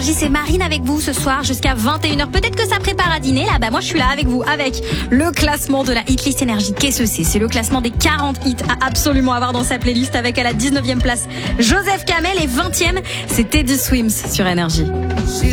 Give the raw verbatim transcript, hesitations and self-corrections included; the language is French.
Énergie, c'est Marine avec vous ce soir jusqu'à vingt et une heures. Peut-être que ça prépare à dîner là. Bah moi je suis là avec vous avec le classement de la Hitlist Énergie. Qu'est-ce que c'est ? C'est le classement des quarante hits à absolument avoir dans sa playlist, avec à la dix-neuvième place Joseph Kamel et vingtième, c'est Teddy Swims sur Énergie. She